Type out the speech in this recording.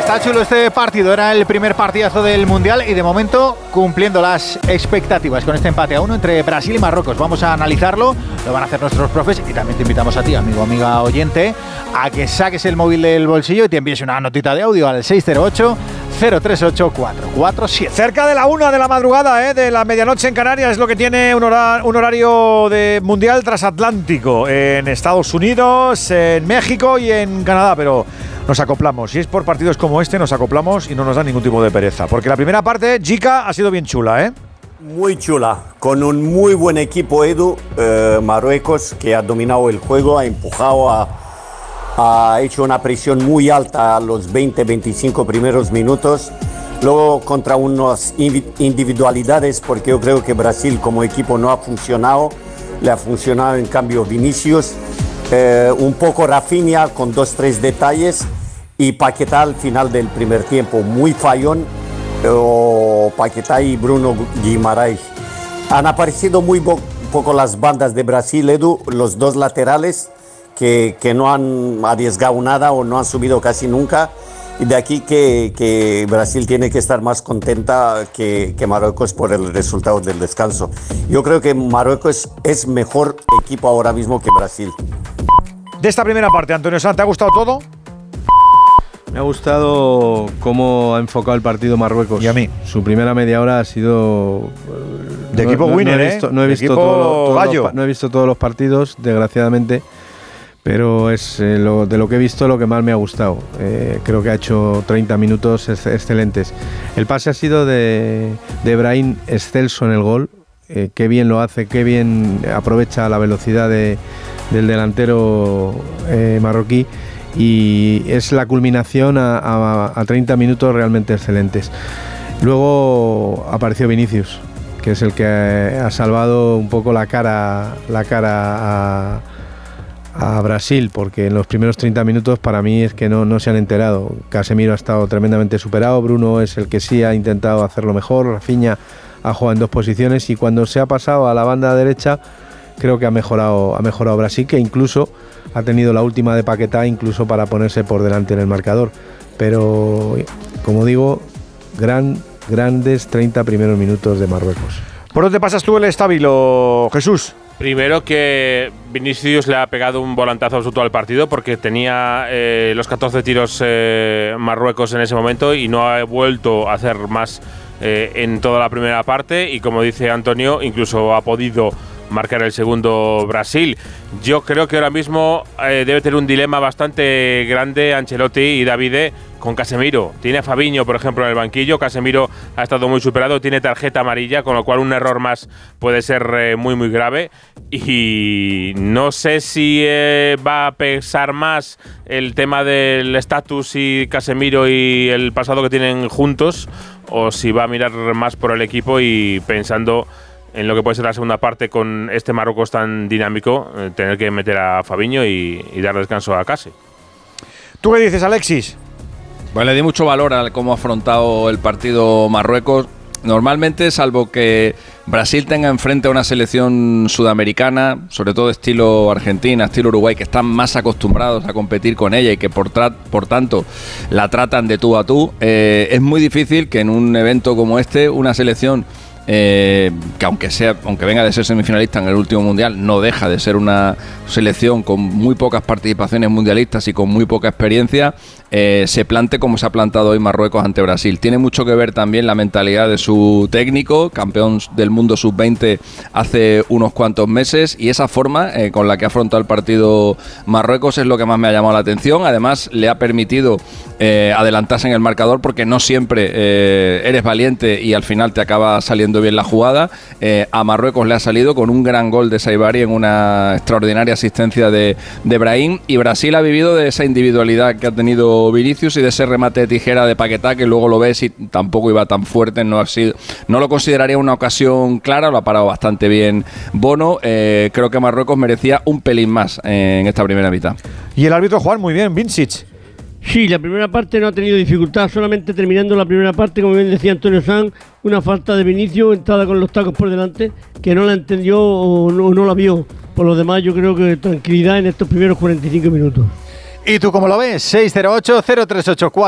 Está chulo este partido, era el primer partidazo del Mundial y de momento cumpliendo las expectativas con este empate a 1 entre Brasil y Marruecos. Vamos a analizarlo, lo van a hacer nuestros profes y también te invitamos a ti, amigo, amiga oyente, a que saques el móvil del bolsillo y te envíes una notita de audio al 608-038-447. Cerca de la 1 de la madrugada, de la medianoche en Canarias, es lo que tiene un horario de Mundial transatlántico en Estados Unidos, en México y en Canadá, pero nos acoplamos. Si es por partidos como este, nos acoplamos y no nos da ningún tipo de pereza. Porque la primera parte, Jica, ha sido bien chula, ¿eh? Muy chula, con un muy buen equipo, Edu. Marruecos, que ha dominado el juego, ha empujado, ha hecho una presión muy alta a los 20-25 primeros minutos. Luego contra unas individualidades, porque yo creo que Brasil como equipo no ha funcionado. Le ha funcionado en cambio Vinicius. Un poco Rafinha con 2-3 detalles. Y Paquetá al final del primer tiempo, muy fallón. Paquetá y Bruno Guimaraes. Han aparecido muy poco las bandas de Brasil, Edu, los dos laterales que no han arriesgado nada o no han subido casi nunca. Y de aquí que Brasil tiene que estar más contenta que Marruecos por el resultado del descanso. Yo creo que Marruecos es mejor equipo ahora mismo que Brasil. De esta primera parte, Antonio Sanz, ¿te ha gustado todo? Me ha gustado cómo ha enfocado el partido Marruecos. Y a mí. Su primera media hora ha sido de equipo winner, no he visto todos los partidos, desgraciadamente, pero es de lo que he visto lo que más me ha gustado. Creo que ha hecho 30 minutos excelentes. El pase ha sido de Brahim, excelso en el gol. Qué bien lo hace, qué bien aprovecha la velocidad del delantero marroquí. Y es la culminación a 30 minutos realmente excelentes. Luego apareció Vinicius, que es el que ha salvado un poco la cara a Brasil, porque en los primeros 30 minutos para mí es que no se han enterado. Casemiro ha estado tremendamente superado, Bruno es el que sí ha intentado hacerlo mejor, Rafinha ha jugado en dos posiciones y cuando se ha pasado a la banda derecha creo que ha mejorado Brasil, que incluso ha tenido la última de Paquetá incluso para ponerse por delante en el marcador. Pero, como digo, grandes 30 primeros minutos de Marruecos. ¿Por dónde pasas tú el estabilo, Jesús? Primero que Vinicius le ha pegado un volantazo absoluto al partido porque tenía los 14 tiros Marruecos en ese momento y no ha vuelto a hacer más en toda la primera parte y como dice Antonio, incluso ha podido marcar el segundo Brasil. Yo creo que ahora mismo debe tener un dilema bastante grande Ancelotti y Davide con Casemiro. Tiene a Fabinho, por ejemplo, en el banquillo. Casemiro ha estado muy superado, tiene tarjeta amarilla, con lo cual un error más puede ser muy, muy grave. Y no sé si va a pesar más el tema del estatus y Casemiro y el pasado que tienen juntos, o si va a mirar más por el equipo y pensando en lo que puede ser la segunda parte con este Marruecos tan dinámico, tener que meter a Fabinho y dar descanso a Case. ¿Tú qué dices, Alexis? Pues le di mucho valor a cómo ha afrontado el partido Marruecos. Normalmente, salvo que Brasil tenga enfrente a una selección sudamericana, sobre todo estilo Argentina, estilo Uruguay, que están más acostumbrados a competir con ella y que por tanto la tratan de tú a tú, es muy difícil que en un evento como este una selección que aunque venga de ser semifinalista en el último mundial, no deja de ser una selección con muy pocas participaciones mundialistas y con muy poca experiencia, se plante como se ha plantado hoy Marruecos ante Brasil. Tiene mucho que ver también la mentalidad de su técnico, campeón del mundo sub-20 hace unos cuantos meses, y esa forma con la que ha afrontado el partido Marruecos es lo que más me ha llamado la atención. Además le ha permitido adelantarse en el marcador, porque no siempre eres valiente y al final te acaba saliendo bien la jugada. A Marruecos le ha salido con un gran gol de Saibari en una extraordinaria asistencia de Brahim, y Brasil ha vivido de esa individualidad que ha tenido Vinicius y de ese remate de tijera de Paquetá, que luego lo ves y tampoco iba tan fuerte, no lo consideraría una ocasión clara, lo ha parado bastante bien Bono. Creo que Marruecos merecía un pelín más en esta primera mitad. Y el árbitro Juan, muy bien, Vincic. Sí, la primera parte no ha tenido dificultad, solamente terminando la primera parte, como bien decía Antonio Sanz, una falta de Vinicius, entrada con los tacos por delante, que no la entendió o no la vio. Por lo demás, yo creo que tranquilidad en estos primeros 45 minutos. ¿Y tú cómo lo ves? 608-038-4.